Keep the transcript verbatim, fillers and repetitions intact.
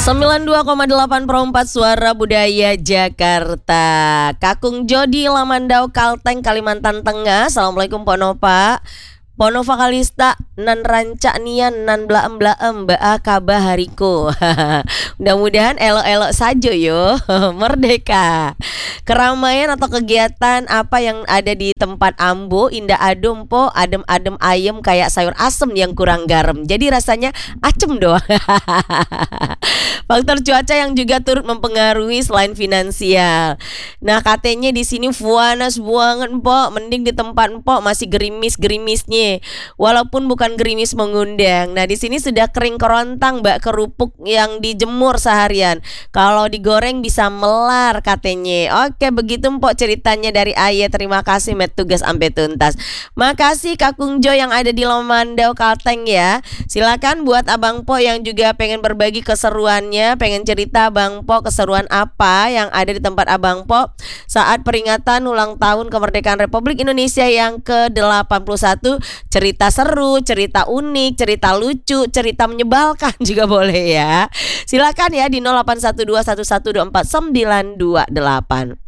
sembilan puluh dua koma delapan perempat Suara Budaya Jakarta. Kakung Jodi Lamandau Kalteng Kalimantan Tengah. Assalamualaikum Ponopa. Pono Vakalista nan rancak nian nan blaem blaem baa kabah hariko. Mudah-mudahan elok-elok saja yo. Merdeka. Keramaian atau kegiatan apa yang ada di tempat Ambo indah adem po, adem-adem ayem kayak sayur asem yang kurang garam. Jadi rasanya acem doang. Faktor cuaca yang juga turut mempengaruhi selain finansial. Nah, katanya di sini panas banget po, mending di tempat po masih gerimis-gerimisnya. Walaupun bukan gerimis mengundang. Nah, di sini sudah kering kerontang bak kerupuk yang dijemur seharian. Kalau digoreng bisa melar katanya. Oke, begitu mpok ceritanya dari Ayah. Terima kasih met tugas sampai tuntas. Makasih Kakung Jo yang ada di Lamandau Kalteng ya. Silakan buat Abang Po yang juga pengen berbagi keseruannya, pengen cerita Abang Po keseruan apa yang ada di tempat Abang Po saat peringatan ulang tahun kemerdekaan Republik Indonesia yang ke delapan puluh satu. Cerita seru, cerita unik, cerita lucu, cerita menyebalkan juga boleh ya. Silakan ya di nol delapan satu dua satu satu dua empat sembilan dua delapan.